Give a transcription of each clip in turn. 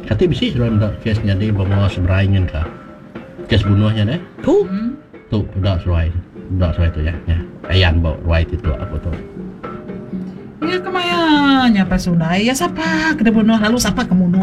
Kata bisi dalam kesnya dia bawa seberainya kah? Kes bunuhnya deh. Tu Tu budak serai tu ya. Ayan bawa ruai itu apa tu? Ya kemayanya pasunai. Ya siapa kena bunuh lalu siapa kemunuh?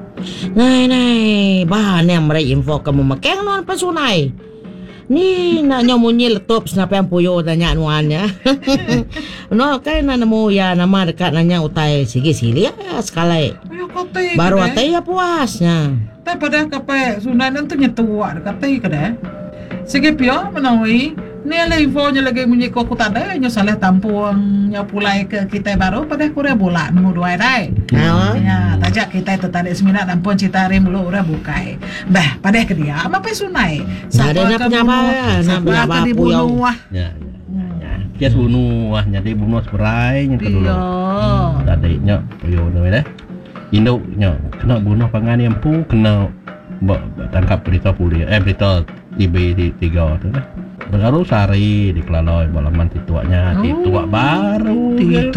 Nai bahan yang mereka info kamu makeng non pasunai. Ni nak nyamunyi letop snap yang puyo tanya anuannya. No kai na nemu ya nama dekat nanya utai sige sili ya sekali. Ya kata. Baru atai ya puasnya. Tapi pada kape Sunai nanti nyetua kata kada. Sige pio menawi. Ni ala infonya lagi munyi kok tak ada nyo salah tampuang nyo pulai ke kita baru pada kuria bola nemu dua dai. Ya, tajak kita itu tadi seminat ampun cita hari mulu ora bukai. Bah, pada ke dia apa Sunai? Ada nak penyapa, nak penyapa puyau. Ya. Kes bunuh jadi bunuh seberai yang kedua. Tadi nya puyo tu dah. Induk nya kena bunuh pangan yang pu kena tangkap berita polis berita TB3 tu dah. Baru sehari di Kelaloi balaman tituaknya tituak baru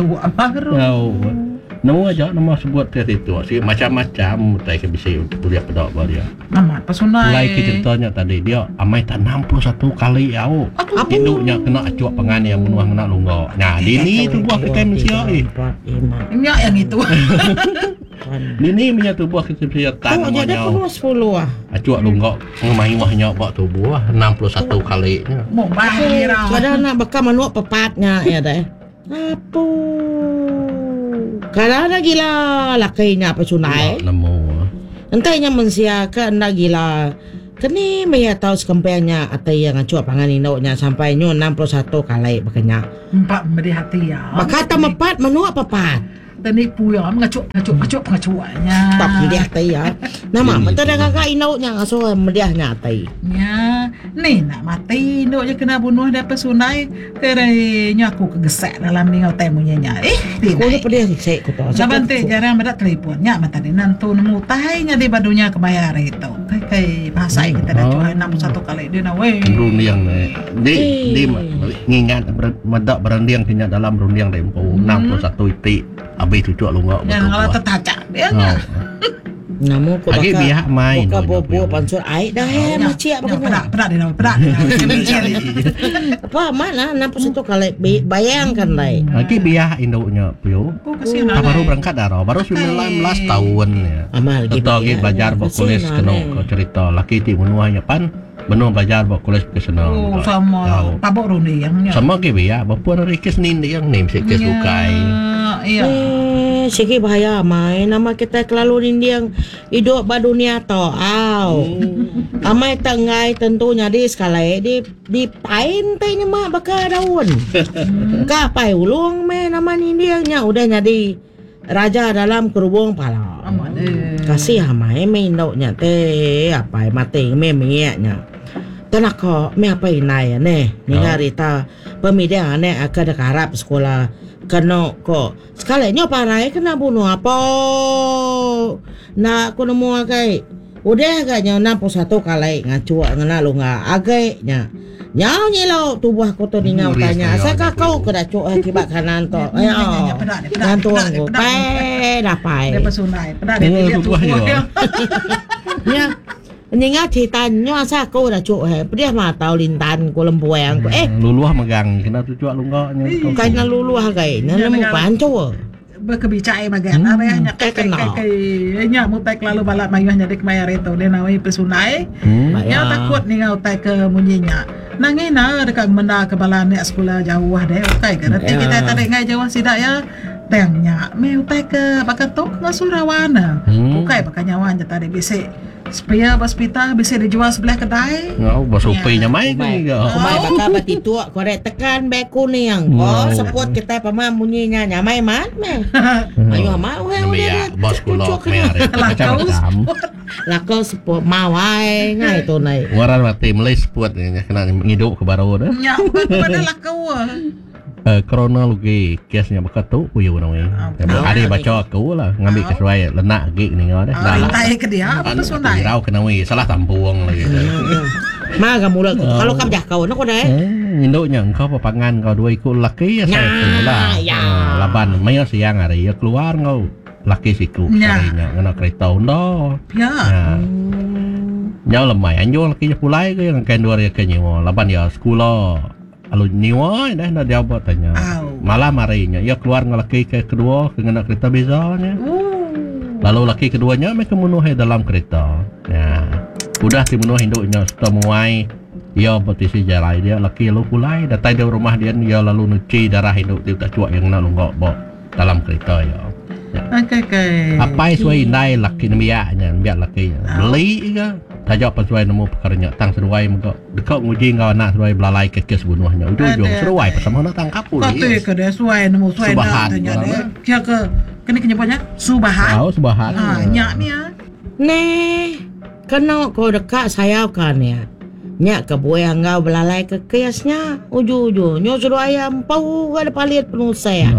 nemu aja nama sebut ke tituak sih macam-macam mutai ke bisa untuk kuliah pedak dia amat pasunai mulai ke ceritanya tadi dia amai tak 61 kali induknya kena acuak pengan yang menuah kena lunggok nah dini tu buah kita manusia minyak yang itu dini minyak tubuh kita tak namanya 10 acuak lunggok ngemahi wahnya buat tubuh 61 kali mau bahir padahal nak bekam manuak pepatnya ya deh apa kalau ada gila lakinya apa sunai nemu entahnya mensiakan nak gila kini maya tahu sekempenya atau yang ngacuak pangan indoknya sampai nyu 61 kali bakanya empat memberi hati ya bakata mepat manuak pepat tadi puya pengacuannya tak mediah tai ya nama betul dah kakak indoknya ngaso mediahnya tai ya ni nak mati indoknya kena bunuh dapat sunai kerana aku kegesek dalam ni ngau temunya aku ni pedih sik ko to sabante jarang ada teleponnya mata ni nantu nemu tainya di badunya kebayar itu kai bahasa kita dah cuai 61 kali dia na we rundiang di ngingat medak berendiang tinyak dalam rundiang tempo 61 itik habis cucuk lunggak betul kalau tertacak dia namu ko lagi biak main ko bobo pansur ai dah macia pedak dia pedak apa mana 61 kali bayangkan lai lagi biak induknya pio baru berangkat dah baru 19 tahun ya amal lagi belajar bokulis kena cerita laki ti menuahnya pan benar belajar bokulis ke senang sama pabok rundi yang sama ke biak bapuan rikis nindi yang nim sikit sukai iya sige bahaya mai nama kita kelalu yang hidup ba dunia to amai tengai tentunya di skala di pain tanya mak baka daun ka pai ulung me nama indiangnya udah jadi raja dalam kerubung pala kasih amai me indoknya teh apa mati me mianya tanak ko me apa inai ne ni harita pemilihan ne akan dekarap sekolah kena ko sekali nyo parai kena bunuh apa nak ko nemu agai udah agaknya 61 kali ngacuak ngena lu nga agai nya nyau nyelo tubuh ko to ningau tanya saka kau kena cuak akibat kanan to ayo nantuang ko pe dapai dia pesunai pedak dia tubuh ya ninga citanyo asa ko dah cuk dia mah tahu lintan ko lempuang ko luluah megang kena cucuk lunggaknya kaina luluah gai na nemu panco berkebicai magan apa ya nya mutai lalu balap mayuhnya dek mayar itu dia nawai pesunai nya takut ningau tai ke munyinya nangina dekat menda ke balane sekolah jauh deh okay kan kita tarik ngai jauh sidak ya tengnya me utai ke bakatok ngasurawana bukai bakanyawan tadi bisik supaya hospital bisa dijual sebelah kedai. Bos upinya mai ke. Mai bakal batitu korek tekan beku ni yang. Seput kita pamam bunyinya nyamai man me. Ayo mau udah. Bos kulok me are. Macam-macam. Lakau seput mawai ngai tu nai. Waran mati mulai seput kena ngidup ke baru dah. Ya, pada lakau. Kronologi kesnya begitu puyu namanya. Ada baca aku lah ngambil kesuai lenak gig ni ngau dah. Lintai ke dia apa sunai? Rau kena wi salah tampuang lagi. Ma kamu kalau kamu dah kau nak kau dah. Induknya engkau papangan kau dua ikut laki ya saya lah. Laban mayo siang hari ya keluar kau. laki siku Ya. sarinya ngena kereta ndo. Ya. Nhau lemai anjo laki pulai ke yang kain dua ya ke nyewa laban ya sekolah alu nyewa dah nak dia buat tanya Au. malam harinya ya keluar dengan laki ke kedua ke ngena kereta bezanya lalu laki keduanya mereka memenuhi dalam kereta ya udah dimenuhi induknya setelah muai ya petisi jalan dia laki lalu pulai datang dari rumah dia ya lalu nuci darah induk dia tak cuak yang nak lunggok bawa dalam kereta ya. Okay. Apa sesuai nai laki biaknya biak laki beli ke tajak sesuai nemu perkaranya tang seruai muka dekat nguji kau anak seruai belalai ke kes bunuhnya ujung seruai pasal nak tangkap Kau tu polis ke dia suai nemu suai Subahan, dah tanya berapa? dia. Kia ke kena kenyapanya Subahan. tahu sebahan Nyak ni ah. Neh, kena kau dekat saya kan ya. Nyak ke buai angau belalai ke kiasnya. Uju-ujunya suruh ayam pau ada palit penuh saya.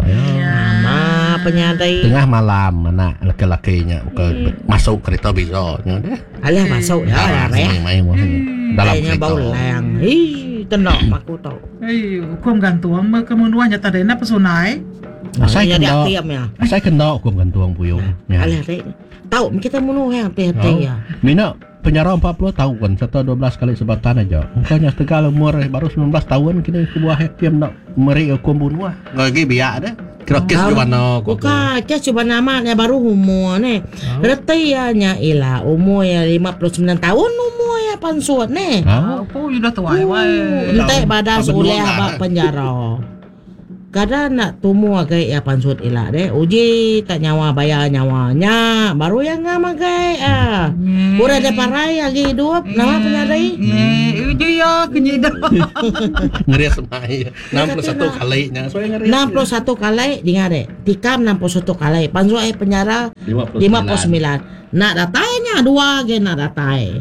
Mama penyadai. tengah malam anak laki-lakinya masuk kereta bizonya deh Alah masuk dah lah ya. main dalam Kayaknya kereta bau layang. Ih, tenok aku tahu. Hukum gantung kemenuannya tadi nak pesunai. saya Jadi kena aktiam ya. saya kena hukum gantung puyung ya Alah dek. Tahu kita menuh yang hati-hati ya. Mina penjara 40 tahun serta 12 kali sebatan aja. Mukanya tegal umur baru 19 tahun kini sebuah hakim nak meri hukum bunuh. Lagi biak dah. Kira kes di mana kok. Bukan, kes coba namanya baru umur ni. Reti ya nya ila umur ya 59 tahun umur ya pansuat ni. Aku sudah tua wai. Entek badas oleh abak penjara. Kadang nak tumu agai ya pansut ila deh. Uji tak nyawa bayar nyawanya. Baru yang ngama agai ah. Udah ada parai lagi hidup. Nama penyadai. Uji ya kenyidap. Ngeri semai 61 kalinya. Saya ngeri. 61 kali dengar deh. Tikam 61 kali. Pansut penjara 59. Nak datanya dua ge nak datai.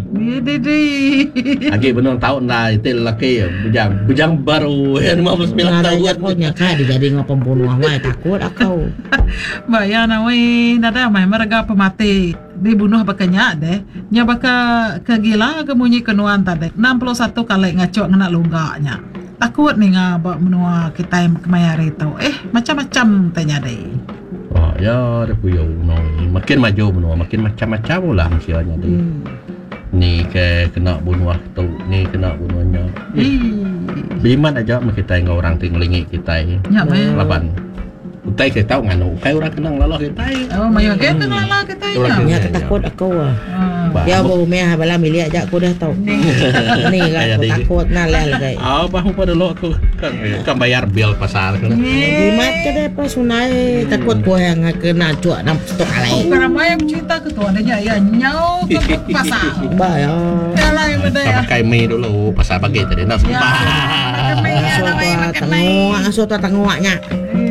Lagi benar tahun dah itu lelaki bujang baru 59 tahun. Punya kai dijadi ngapa pembunuh wai takut aku. Bayar nawai nada mai mereka pemati dibunuh bakanya deh. Nya baka kegila kemunyi kenuan tadi 61 kali ngacok ngena lunggaknya. Takut nih ngabak menua kita yang kemayar itu. Macam-macam tanya deh. Oh ya ada puyung no. Makin maju benua makin macam-macam lah maksudnya deh. Ni ke kena bunuh tu ni kena bunuhnya. Biman aja kita yang orang tinggalingi kita. Ya mai. Laban. Utai saya tahu nganu, kai orang kenang lalah kita. Oh mayo ke kenala kita Nya takut aku ah. Ya bau meh bala milik aja aku dah tahu. Ni kan aku takut nah lel gai. Ah bahu pada lo aku kan bayar bil pasar kan. Dimat ke deh pas sunai takut ku yang kena cuak nam stok alai. Karena mai cerita ke tuan dia ya nyau ke pasar. Ba ya. Ya lah yang beda ya. Pakai mie dulu pasar pagi tadi nak sempat. Pakai mie ya lah mai pakai mie. Asuh tu tengoknya.